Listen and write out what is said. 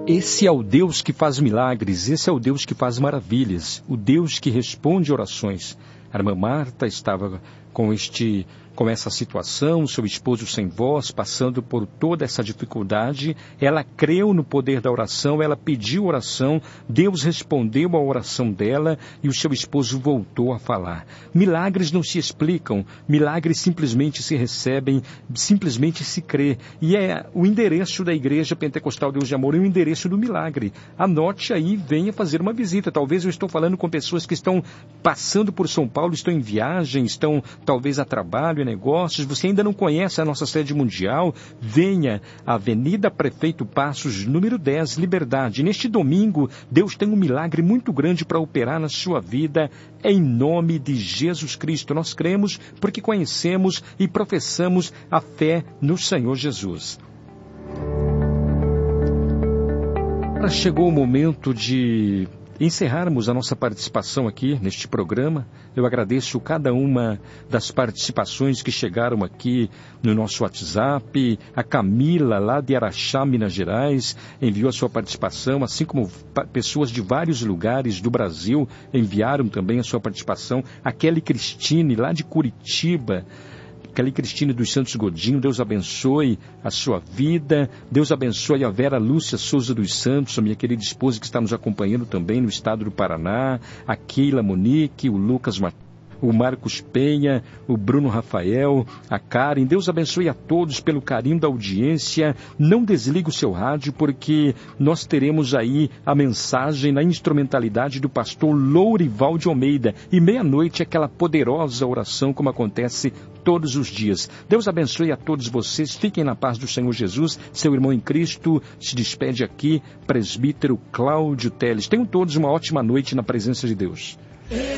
Esse é o Deus que faz milagres, esse é o Deus que faz maravilhas, o Deus que responde orações. A irmã Marta estava com essa situação, seu esposo sem voz, passando por toda essa dificuldade. Ela creu no poder da oração, ela pediu oração, Deus respondeu à oração dela e o seu esposo voltou a falar. Milagres não se explicam, milagres simplesmente se recebem, simplesmente se crê. E é o endereço da Igreja Pentecostal Deus de Amor, é o endereço do milagre. Anote aí, venha fazer uma visita. Talvez eu estou falando com pessoas que estão passando por São Paulo, estão em viagem, estão talvez a trabalho, negócios, você ainda não conhece a nossa sede mundial, venha, Avenida Prefeito Passos, número 10, Liberdade. Neste domingo, Deus tem um milagre muito grande para operar na sua vida, em nome de Jesus Cristo. Nós cremos porque conhecemos e professamos a fé no Senhor Jesus. Agora chegou o momento de encerrarmos a nossa participação aqui neste programa. Eu agradeço cada uma das participações que chegaram aqui no nosso WhatsApp. A Camila, lá de Araxá, Minas Gerais, enviou a sua participação, assim como pessoas de vários lugares do Brasil enviaram também a sua participação. A Kelly Cristine, lá de Curitiba, Kelly Cristine dos Santos Godinho, Deus abençoe a sua vida, Deus abençoe a Vera Lúcia Souza dos Santos, a minha querida esposa que está nos acompanhando também no estado do Paraná, a Keila Monique, o Lucas Matheus, o Marcos Penha, o Bruno Rafael, a Karen. Deus abençoe a todos pelo carinho da audiência. Não desligue o seu rádio, porque nós teremos aí a mensagem na instrumentalidade do pastor Lourival de Almeida. E meia-noite, aquela poderosa oração, como acontece todos os dias. Deus abençoe a todos vocês. Fiquem na paz do Senhor Jesus. Seu irmão em Cristo se despede aqui, presbítero Cláudio Teles. Tenham todos uma ótima noite na presença de Deus.